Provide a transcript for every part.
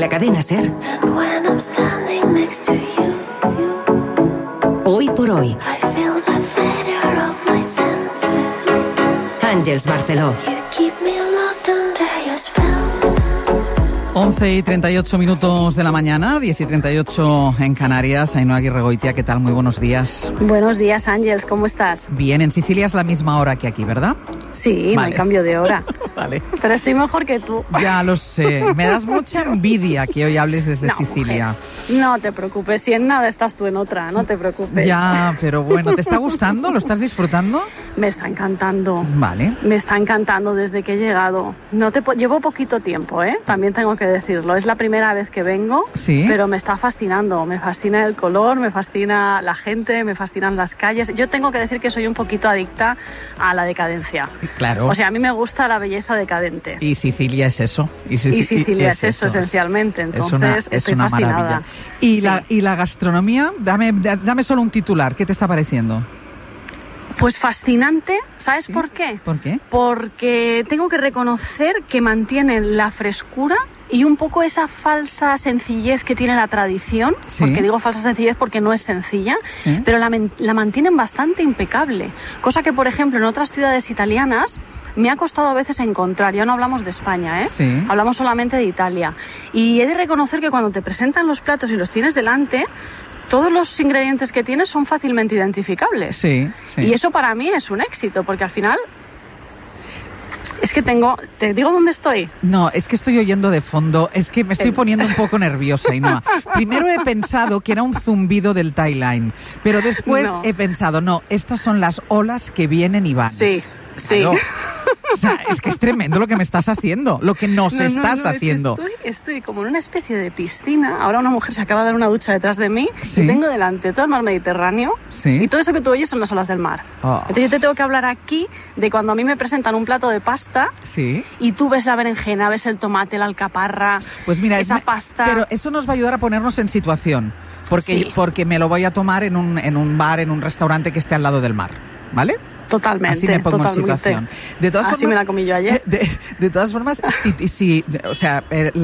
la cadena SER. Hoy por hoy. Àngels Barceló. 11:38 de la mañana, 10:38 en Canarias. Ainhoa Aguirregoitia, ¿qué tal? Muy buenos días. Buenos días, Ángels, ¿cómo estás? Bien, en Sicilia es la misma hora que aquí, ¿verdad? Sí, vale. No hay cambio de hora. Vale. Pero estoy mejor que tú. Ya lo sé. Me das mucha envidia que hoy hables desde Sicilia. Mujer, no te preocupes, si en nada estás tú en otra, no te preocupes. Ya, pero bueno, ¿te está gustando? ¿Lo estás disfrutando? Me está encantando. Vale. Me está encantando desde que he llegado. Llevo poquito tiempo, también tengo que decirlo. Es la primera vez que vengo, ¿sí? Pero me está fascinando. Me fascina el color, me fascina la gente, me fascinan las calles. Yo tengo que decir que soy un poquito adicta a la decadencia. Claro. O sea, a mí me gusta la belleza decadente. Y Sicilia es eso. Y Sicilia es eso, esencialmente. Entonces, estoy fascinada. Maravilla. ¿Y la gastronomía? Dame solo un titular. ¿Qué te está pareciendo? Pues fascinante, ¿sabes por qué? ¿Por qué? Porque tengo que reconocer que mantienen la frescura y un poco esa falsa sencillez que tiene la tradición, ¿sí? Porque digo falsa sencillez porque no es sencilla, ¿sí? Pero la mantienen bastante impecable, cosa que, por ejemplo, en otras ciudades italianas me ha costado a veces encontrar. Ya no hablamos de España, Sí. Hablamos solamente de Italia. Y he de reconocer que cuando te presentan los platos y los tienes delante, todos los ingredientes que tienes son fácilmente identificables. Sí. Y eso para mí es un éxito, porque al final es que ¿te digo dónde estoy? No, es que estoy oyendo de fondo, es que me estoy poniendo un poco nerviosa, Ainhoa. Primero he pensado que era un zumbido del Tie Line, pero después he pensado, no, estas son las olas que vienen y van. Sí. Claro. O sea, es que es tremendo lo que me estás haciendo, lo que nos estás haciendo. Es que estoy como en una especie de piscina. Ahora una mujer se acaba de dar una ducha detrás de mí, ¿sí? Y tengo delante todo el mar Mediterráneo, ¿sí? Y todo eso que tú oyes son las olas del mar. Entonces yo te tengo que hablar aquí de cuando a mí me presentan un plato de pasta, ¿sí? Y tú ves la berenjena, ves el tomate, la alcaparra, pues mira, esa pasta. Pero eso nos va a ayudar a ponernos en situación, porque me lo voy a tomar en un bar, en un restaurante que esté al lado del mar, ¿vale? Totalmente. Así me pongo en situación. De todas Así formas, me la comí yo ayer. De todas formas, o sea,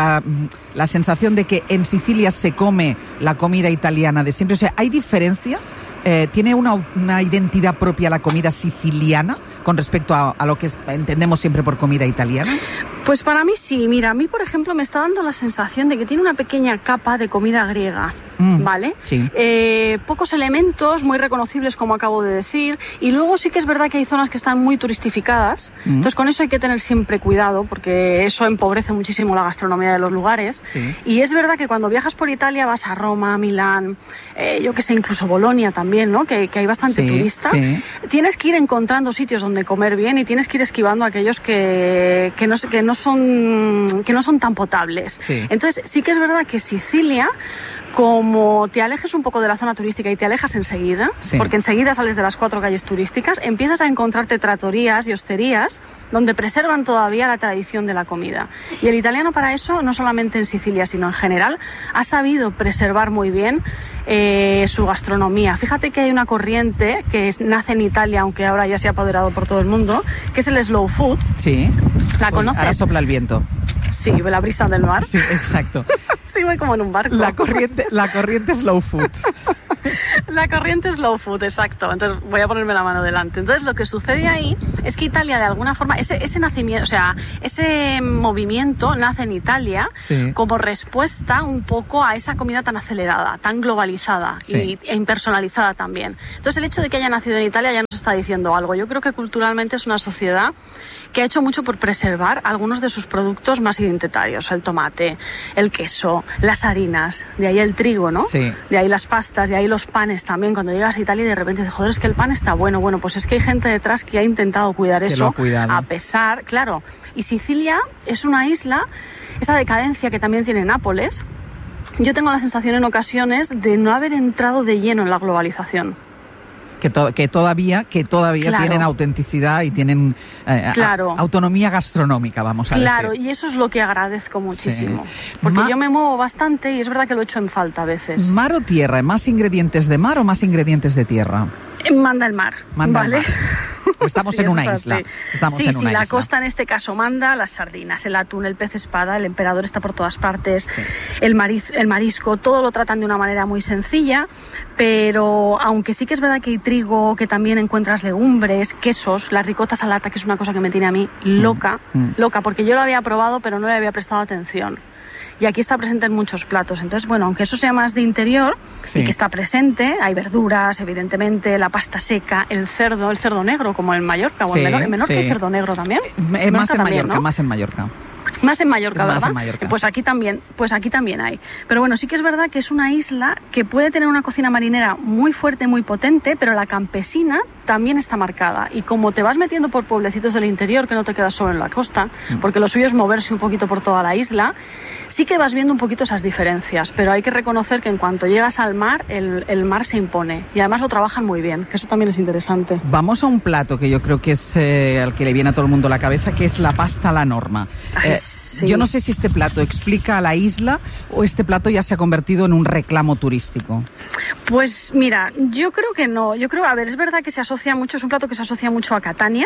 la sensación de que en Sicilia se come la comida italiana de siempre, o sea, ¿hay diferencia? ¿Tiene una identidad propia la comida siciliana con respecto a lo que entendemos siempre por comida italiana? Pues para mí sí. Mira, a mí, por ejemplo, me está dando la sensación de que tiene una pequeña capa de comida griega, ¿vale? Sí. Pocos elementos muy reconocibles, como acabo de decir, y luego sí que es verdad que hay zonas que están muy turistificadas, entonces con eso hay que tener siempre cuidado, porque eso empobrece muchísimo la gastronomía de los lugares. Sí. Y es verdad que cuando viajas por Italia vas a Roma, Milán, yo que sé, incluso Bolonia también, ¿no? Que hay bastante turista. Sí. Tienes que ir encontrando sitios donde comer bien y tienes que ir esquivando aquellos que no son tan potables. Sí. Entonces sí que es verdad que Sicilia, como te alejes un poco de la zona turística y te alejas enseguida, porque enseguida sales de las 4 calles turísticas, empiezas a encontrarte trattorías y hosterías donde preservan todavía la tradición de la comida. Y el italiano para eso, no solamente en Sicilia, sino en general, ha sabido preservar muy bien su gastronomía. Fíjate que hay una corriente que nace en Italia, aunque ahora ya se ha apoderado por todo el mundo, que es el slow food. Sí. ¿La conoces? Ahora sopla el viento. Sí, la brisa del mar. Sí, exacto. Sí, voy como en un barco. La corriente slow food. La corriente slow food, exacto. Entonces voy a ponerme la mano delante. Entonces lo que sucede ahí es que Italia de alguna forma, ese nacimiento, o sea, ese movimiento nace en Italia como respuesta un poco a esa comida tan acelerada, tan globalizada e impersonalizada también. Entonces el hecho de que haya nacido en Italia ya nos está diciendo algo. Yo creo que culturalmente es una sociedad que ha hecho mucho por preservar algunos de sus productos más identitarios, el tomate, el queso, las harinas, de ahí el trigo, ¿no? Sí. De ahí las pastas, de ahí los panes también. Cuando llegas a Italia y de repente dices, joder, es que el pan está bueno. Bueno, pues es que hay gente detrás que ha intentado cuidar eso, a pesar, claro. Y Sicilia es una isla, esa decadencia que también tiene Nápoles, yo tengo la sensación en ocasiones de no haber entrado de lleno en la globalización. Que todavía tienen autenticidad y tienen autonomía gastronómica, vamos a decir. Claro, y eso es lo que agradezco muchísimo. Porque yo me muevo bastante y es verdad que lo echo en falta a veces. ¿Mar o tierra? ¿Más ingredientes de mar o más ingredientes de tierra? Manda el mar, ¿vale? Estamos en una isla. Estamos en una la isla. costa en este caso manda las sardinas, el atún, el pez espada, el emperador está por todas partes, el marisco, todo lo tratan de una manera muy sencilla, pero aunque sí que es verdad que hay trigo, que también encuentras legumbres, quesos, la ricota salata, que es una cosa que me tiene a mí loca, porque yo lo había probado pero no le había prestado atención. Y aquí está presente en muchos platos. Entonces, bueno, aunque eso sea más de interior y que está presente, hay verduras, evidentemente, la pasta seca, el cerdo negro, como en Mallorca, o en Menorca hay cerdo negro también. Más en Mallorca, ¿no? Más en Mallorca. Más en Mallorca, ¿verdad? Más en Mallorca, pues aquí también hay. Pero bueno, sí que es verdad que es una isla que puede tener una cocina marinera muy fuerte, muy potente, pero la campesina también está marcada. Y como te vas metiendo por pueblecitos del interior, que no te quedas solo en la costa, porque lo suyo es moverse un poquito por toda la isla, sí que vas viendo un poquito esas diferencias. Pero hay que reconocer que en cuanto llegas al mar, el mar se impone. Y además lo trabajan muy bien, que eso también es interesante. Vamos a un plato que yo creo que es al que le viene a todo el mundo a la cabeza, que es la pasta a la norma. Sí. Yo no sé si este plato explica a la isla o este plato ya se ha convertido en un reclamo turístico. Pues mira, yo creo que no. Yo creo, a ver, es verdad que se asocia mucho, es un plato que se asocia mucho a Catania.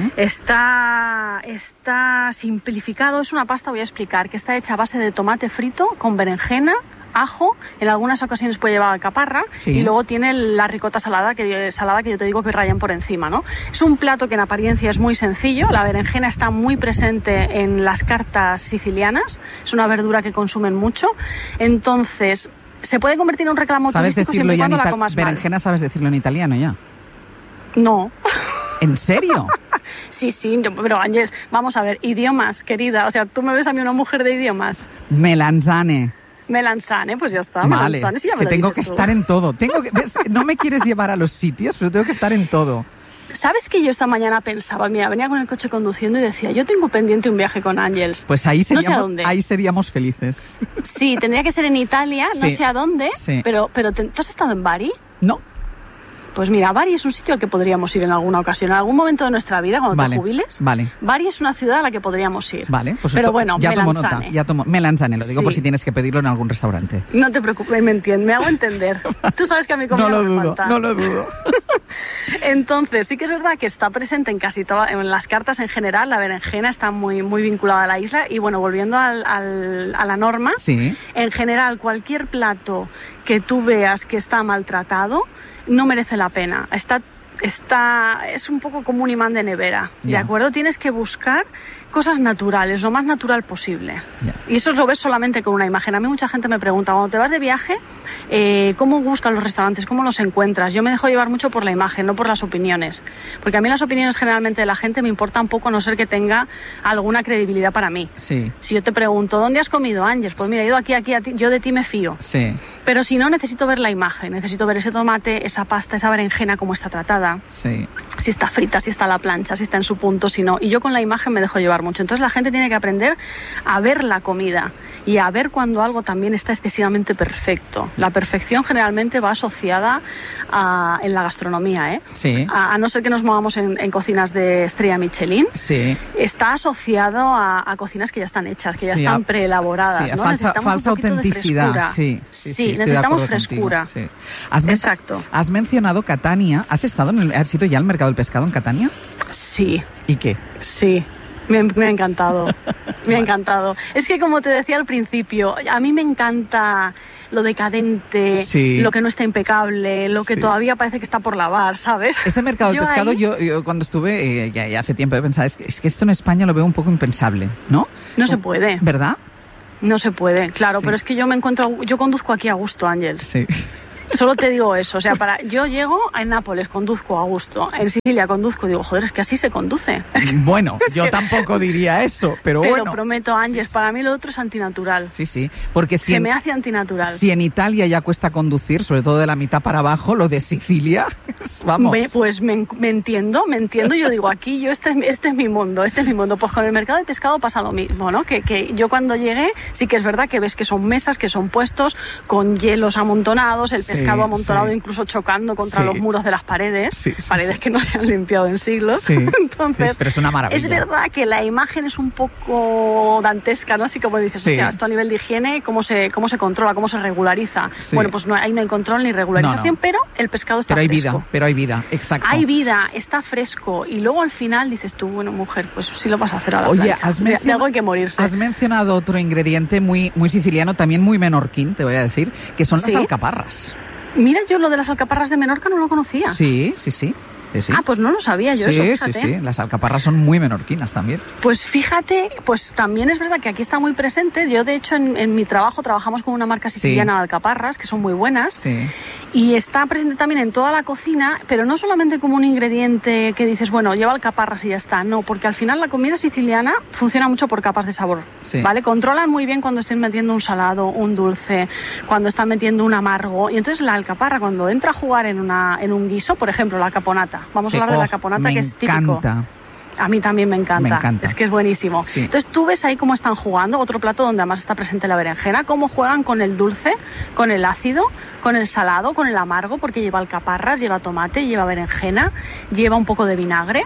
Está simplificado, es una pasta, voy a explicar, que está hecha a base de tomate frito con berenjena, ajo, en algunas ocasiones puede llevar alcaparra, y luego tiene la ricota salada que yo te digo que rayan por encima, ¿no? Es un plato que en apariencia es muy sencillo, la berenjena está muy presente en las cartas sicilianas, es una verdura que consumen mucho, entonces se puede convertir en un reclamo turístico siempre y cuando la comas mal. Berenjena sabes decirlo en italiano ya. No. ¿En serio? Sí, pero Ángeles, vamos a ver, idiomas, querida, o sea, tú me ves a mí una mujer de idiomas. Melanzane, pues ya está. Vale, Melanzane, sí, ya es que tengo que tú. estar en todo. No me quieres llevar a los sitios, pero tengo que estar en todo. ¿Sabes que yo esta mañana pensaba, mira, venía con el coche conduciendo y decía, yo tengo pendiente un viaje con Ángeles? Pues ahí seríamos, no sé a dónde. Ahí seríamos felices. Sí, tendría que ser en Italia, no sé a dónde, pero ¿tú has estado en Bari? No. Pues mira, Bari es un sitio al que podríamos ir en alguna ocasión, en algún momento de nuestra vida, cuando te jubiles. Vale. Bari es una ciudad a la que podríamos ir. Vale, pues pero bueno, ya tomo nota. Melanzane, lo digo por si tienes que pedirlo en algún restaurante. No te preocupes, me hago entender. Tú sabes que a mi comida no me falta. No lo dudo. Entonces, sí que es verdad que está presente en casi todas, en las cartas en general, la berenjena está muy, muy vinculada a la isla. Y bueno, volviendo a la norma, en general, cualquier plato que tú veas que está maltratado, no merece la pena. Es un poco como un imán de nevera, ¿de acuerdo? Tienes que buscar cosas naturales, lo más natural posible. Y eso lo ves solamente con una imagen. A mí mucha gente me pregunta, cuando te vas de viaje, ¿cómo buscas los restaurantes? ¿Cómo los encuentras? Yo me dejo llevar mucho por la imagen, no por las opiniones. Porque a mí las opiniones generalmente de la gente me importan poco, a no ser que tenga alguna credibilidad para mí. Sí. Si yo te pregunto, ¿dónde has comido, Ángeles? Pues mira, he ido aquí, yo de ti me fío. Sí. Pero si no, necesito ver la imagen, necesito ver ese tomate, esa pasta, esa berenjena, cómo está tratada. Sí. Si está frita, si está a la plancha, si está en su punto, si no. Y yo con la imagen me dejo llevar mucho. Entonces la gente tiene que aprender a ver la comida y a ver cuando algo también está excesivamente perfecto. La perfección generalmente va asociada en la gastronomía, ¿eh? Sí. A no ser que nos movamos en cocinas de estrella Michelin. Sí. Está asociado a cocinas que ya están hechas, que ya están preelaboradas. Sí, ¿no? falsa autenticidad. Sí, necesitamos frescura. Sí. Exacto. Has mencionado Catania. ¿Has ido ya al mercado del pescado en Catania? Sí. ¿Y qué? Sí. Me ha encantado, me ha encantado. Es que como te decía al principio, a mí me encanta lo decadente, lo que no está impecable, lo que todavía parece que está por lavar, ¿sabes? Ese mercado del pescado, yo cuando estuve, ya hace tiempo, he pensado, es que esto en España lo veo un poco impensable, ¿no? No se puede. ¿Verdad? No se puede, claro, pero es que yo conduzco aquí a gusto, Ángeles. Sí. Solo te digo eso, o sea, yo llego a Nápoles, conduzco a gusto, en Sicilia conduzco, digo, joder, es que así se conduce. Bueno, yo tampoco diría eso, pero bueno. Pero prometo, Ángeles, para mí lo otro es antinatural. Sí, porque se me hace antinatural. Si en Italia ya cuesta conducir, sobre todo de la mitad para abajo, lo de Sicilia, vamos. Pues me entiendo, yo digo, aquí este es mi mundo, pues con el mercado de pescado pasa lo mismo, ¿no? Que yo cuando llegué, sí que es verdad que ves que son mesas, que son puestos con hielos amontonados, el pescado pescado amontonado, incluso chocando contra los muros de las paredes, paredes que no se han limpiado en siglos. Entonces, pero es una maravilla. Es verdad que la imagen es un poco dantesca, ¿no? Así como dices, hostia, esto a nivel de higiene, ¿cómo se controla, cómo se regulariza? Bueno, pues ahí no hay control ni regularización, pero el pescado está fresco. Pero hay vida, exacto. Hay vida, está fresco, y luego al final dices tú, bueno, mujer, pues sí lo vas a hacer a la plancha. De algo hay que morirse. Has mencionado otro ingrediente muy siciliano, también muy menorquín, te voy a decir, que son las alcaparras. Mira, yo lo de las alcaparras de Menorca no lo conocía. Sí. Ah, pues no lo sabía yo eso, fíjate. Sí, las alcaparras son muy menorquinas también. Pues fíjate, pues también es verdad que aquí está muy presente. Yo, de hecho, en mi trabajo trabajamos con una marca siciliana de alcaparras, que son muy buenas. Sí. Y está presente también en toda la cocina, pero no solamente como un ingrediente que dices, bueno, lleva alcaparras y ya está. No, porque al final la comida siciliana funciona mucho por capas de sabor, ¿vale? Controlan muy bien cuando estén metiendo un salado, un dulce, cuando están metiendo un amargo. Y entonces la alcaparra, cuando entra a jugar en un guiso, por ejemplo, la caponata. Vamos a hablar de la caponata, que es típico. A mí también me encanta. Es que es buenísimo. Sí. Entonces tú ves ahí cómo están jugando, otro plato donde además está presente la berenjena, cómo juegan con el dulce, con el ácido, con el salado, con el amargo, porque lleva alcaparras, lleva tomate, lleva berenjena, lleva un poco de vinagre,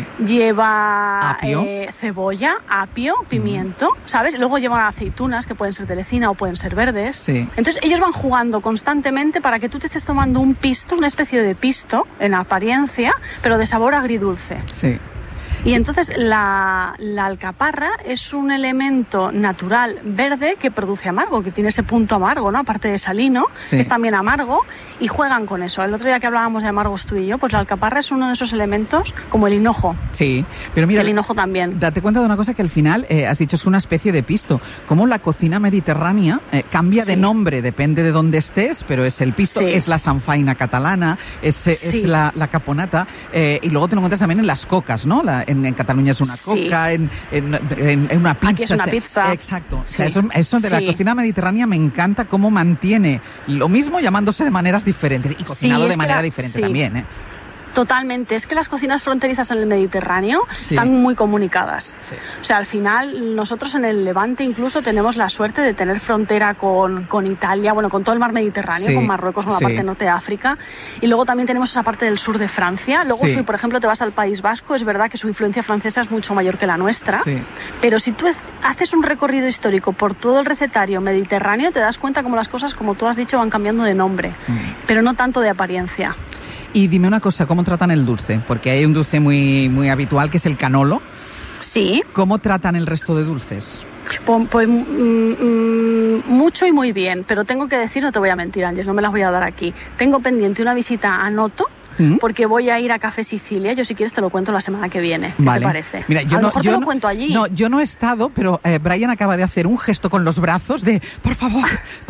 lleva cebolla, apio, pimiento, ¿sabes? Luego lleva aceitunas que pueden ser de lecina o pueden ser verdes. Sí. Entonces ellos van jugando constantemente para que tú te estés tomando un pisto, una especie de pisto en apariencia, pero de sabor agridulce. Sí. Y entonces la alcaparra es un elemento natural verde que produce amargo, que tiene ese punto amargo, ¿no? Aparte de salino, es también amargo, y juegan con eso. El otro día que hablábamos de amargos tú y yo, pues la alcaparra es uno de esos elementos, como el hinojo. Sí, pero mira, el hinojo también. Date cuenta de una cosa, que al final has dicho es una especie de pisto. Como la cocina mediterránea cambia de nombre, depende de dónde estés, pero es el pisto, es la sanfaina catalana, es la caponata, y luego te lo encuentras también en las cocas, ¿no? En Cataluña es una coca, en una pizza. Aquí es una pizza. Exacto. O sea, eso de la cocina mediterránea me encanta, cómo mantiene lo mismo llamándose de maneras diferentes y cocinado de manera diferente también, ¿eh? Totalmente. Es que las cocinas fronterizas en el Mediterráneo están muy comunicadas. Sí. O sea, al final, nosotros en el Levante incluso tenemos la suerte de tener frontera con Italia, bueno, con todo el mar Mediterráneo, con Marruecos, con la parte norte de África. Y luego también tenemos esa parte del sur de Francia. Luego, si por ejemplo te vas al País Vasco, es verdad que su influencia francesa es mucho mayor que la nuestra. Sí. Pero si tú haces un recorrido histórico por todo el recetario mediterráneo, te das cuenta como las cosas, como tú has dicho, van cambiando de nombre, pero no tanto de apariencia. Y dime una cosa, ¿cómo tratan el dulce? Porque hay un dulce muy habitual que es el canolo. Sí. ¿Cómo tratan el resto de dulces? Pues mucho y muy bien, pero tengo que decir, no te voy a mentir, Ángeles, no me las voy a dar aquí. Tengo pendiente una visita a Noto, porque voy a ir a Café Sicilia. Yo, si quieres, te lo cuento la semana que viene. ¿Qué te parece? Mira, a lo mejor te lo cuento allí. No, yo no he estado, pero Brian acaba de hacer un gesto con los brazos de por favor,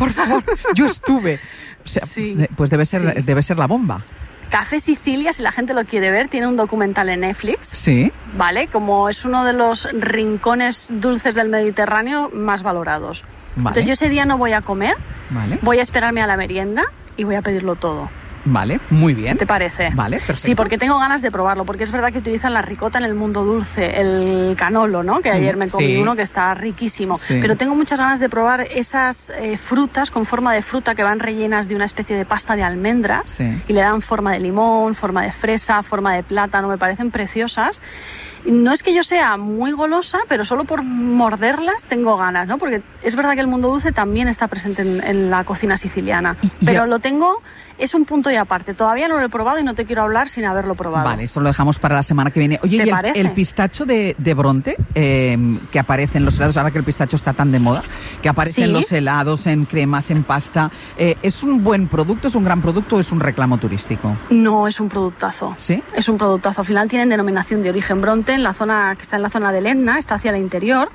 yo estuve. O sea, pues debe ser la bomba. Café Sicilia, si la gente lo quiere ver, tiene un documental en Netflix. Sí. ¿Vale? Como es uno de los rincones dulces del Mediterráneo más valorados. Vale. Entonces yo ese día no voy a comer, voy a esperarme a la merienda y voy a pedirlo todo. Vale, muy bien. ¿Qué te parece? Vale, perfecto. Sí, porque tengo ganas de probarlo, porque es verdad que utilizan la ricota en el mundo dulce, el canolo, ¿no? Que ayer me comí uno que está riquísimo. Sí. Pero tengo muchas ganas de probar esas frutas con forma de fruta que van rellenas de una especie de pasta de almendras y le dan forma de limón, forma de fresa, forma de plátano, me parecen preciosas. No es que yo sea muy golosa, pero solo por morderlas tengo ganas, ¿no? Porque es verdad que el mundo dulce también está presente en la cocina siciliana. Pero lo tengo, es un punto y aparte. Todavía no lo he probado y no te quiero hablar sin haberlo probado. Vale, esto lo dejamos para la semana que viene. Oye, ¿y el pistacho de Bronte, que aparece en los helados, ahora que el pistacho está tan de moda, que aparece en los helados, en cremas, en pasta, ¿es un buen producto, es un gran producto o es un reclamo turístico? No, es un productazo. ¿Sí? Es un productazo. Al final tienen denominación de origen Bronte, en la zona que está en la zona del Etna, está hacia el interior.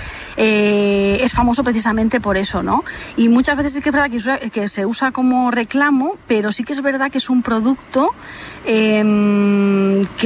Es famoso precisamente por eso, ¿no? Y muchas veces es que es verdad que se usa como reclamo, pero sí que es verdad que es un producto que